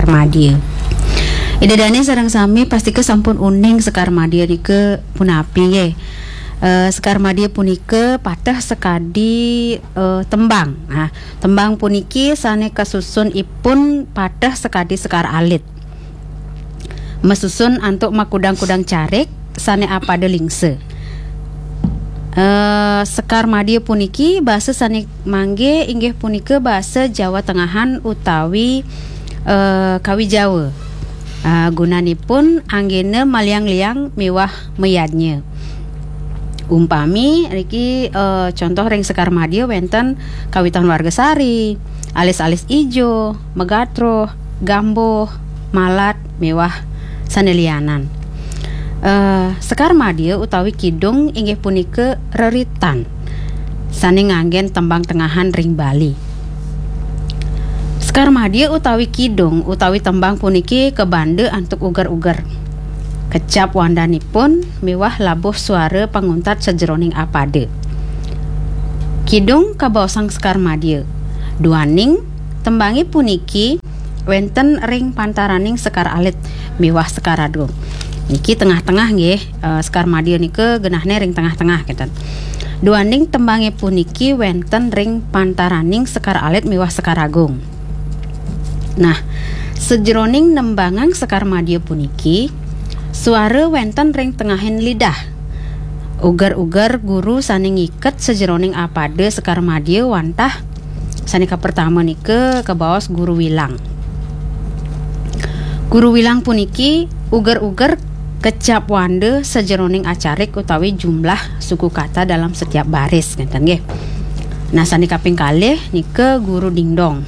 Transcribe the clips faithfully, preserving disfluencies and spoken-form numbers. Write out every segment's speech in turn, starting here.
Sekar Madya. Idadane sareng sami pasti ke sampun uning Sekar Madya nike punapi nggih. Uh, Sekar Madya punike patah sekadi uh, tembang. Nah, tembang puniki sane kasusun ipun patah sekadi sekar alit. Mesusun antuk makudang-kudang carik sane apada lingse. Uh, Sekar Madya puniki basa sane mangge inggih punike basa Jawa Tengahan utawi uh, Kawi Jawa. Uh, gunanipun anggene maliang-liang miwah meyadnya. Umpami niki uh, contoh ring Sekar Madya wenten kawitan Wargasari, alis-alis ijo, megatro, gamboh, malat, mewah sanelianan. Uh, Sekar Madya utawi kidung inggih punike reritan sane nganggen tembang tengahan ring Bali. Sekar Madya utawi kidung utawi tembang puniki kebande antuk uger-uger. Kecap wandanipun mewah labuh suara panguntat sejeroning apade. Kidung kabaosang Sekar Madya. Duaning tembangi puniki wenten ring pantaraning Sekar Alit mewah Sekar Agung. Niki tengah-tengah nggih, uh, Sekar Madya nike genahne ring tengah-tengah gitu. Duaning tembangi puniki wenten ring pantaraning Sekar Alit mewah Sekar Agung. Nah, sejeroning nembangang Sekar Madya puniki suara wenten ring tengahin lidah. Ugar-ugar guru sane ngiket sejeroning apade Sekar Madya wantah sanika pertama nike kebaos guru wilang. Guru wilang puniki ugar-ugar kecap wande sejeroning acarik utawi jumlah suku kata dalam setiap baris ngeten nggih. Nah sanika ping kalih nike guru dingdong.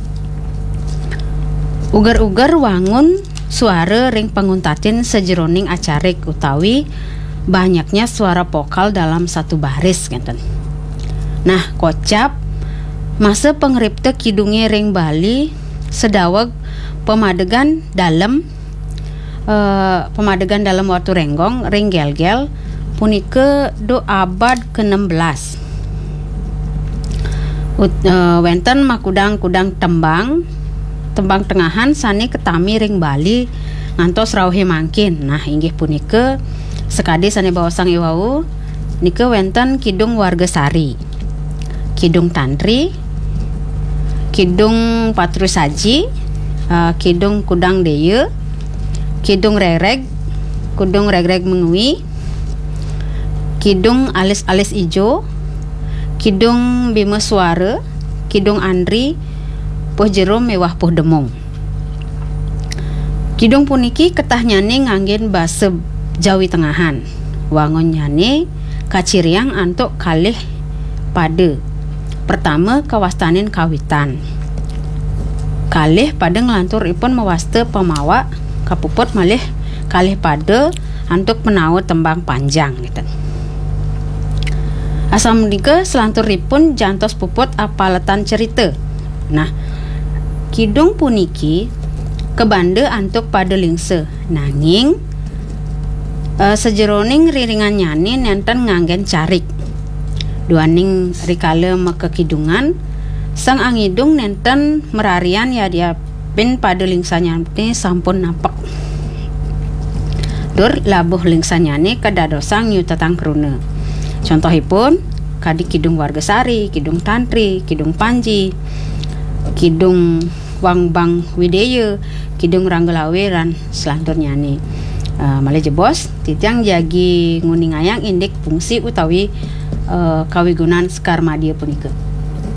Ugar-ugar wangun suara ring penguntatin sejeroning acarik utawi banyaknya suara vokal dalam satu baris ngeten. Nah, kocap masa pengripte kidunge ring Bali sedaweg pemadegan dalam uh, pemadegan dalam waktu renggong ring gel-gel punike do abad ke enam belas. Ut, uh, wenten makudang-kudang tembang tembang tengahan sane ketami ring Bali ngantos rawuhe mangkin. Nah inggih punike sekadi sane baosang iwau nike wenten kidung Wargasari, kidung Tantri, kidung Patrusaji, uh, kidung Kudang Deye, kidung Rereg, kidung Regreg Mengui, kidung Alis-alis Ijo, kidung Bima Suara, kidung Andri Puh Jerom mewah puh demung. Kidung puniki ketah nyane nganggen basa Jawi Tengahan. Wangun nyane kaciriang antuk kalih pade. Pertama kawastanin kawitan. Kalih pade nglanturipun mewaste pemawa kapuput malih kalih pade antuk menawa tembang panjang gitu. Asam menika selanturipun jantos puput apaletan cerita. Nah, kidung puniki kebande antuk pada lingse nanging uh, sejeroning riringan nyani nenten nganggen carik. Duaning rikale meke kidungan sang angidung nenten merarian ya dia pin pada lingsa nyani sampun napak. Dur labuh lingsa nyani kedadosang yu tatang krune. Contohipun kadi kidung Wargasari, kidung Tantri, kidung Panji, kidung Wangbang Wideye, kidung Ranggelawe ran selantur nyani. Uh, malih jebos titiang jagi nguning ayang indik fungsi utawi uh, kawigunan Sekar Madya punika.